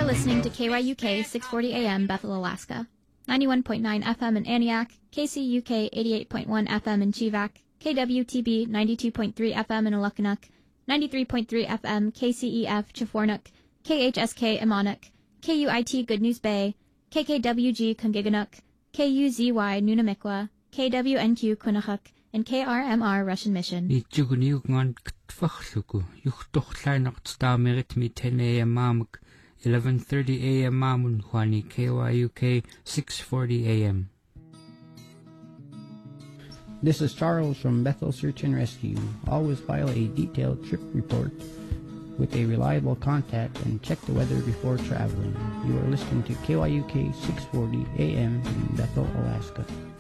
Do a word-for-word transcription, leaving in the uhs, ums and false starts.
are listening to K Y U K six forty A M Bethel, Alaska, ninety-one point nine F M in Antioch, K C U K eighty-eight point one F M in Chivak, K W T B ninety-two point three F M in Alukkanuk, ninety-three point three F M K C E F Chifornuk, K H S K Imanuk, K U I T Good News Bay, K K W G Kungiganuk, K U Z Y Nunamikwa, K W N Q Quinnipiac, and K R M R Russian Mission. eleven thirty A M Mamun Juani K Y U K six forty A M. This is Charles from Bethel Search and Rescue. Always file a detailed trip report with a reliable contact and check the weather before traveling. You are listening to K Y U K six forty A M in Bethel, Alaska.